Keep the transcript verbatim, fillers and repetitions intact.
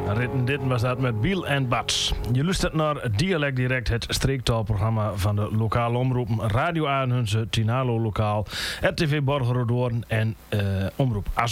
Ritten dit was dat met Biel en Bats. Je luistert naar Dialect Direct, het streektaalprogramma van de lokale omroepen Radio Aanhunze, Tinalo Lokaal, R T V Borgerdoorn en uh, Omroep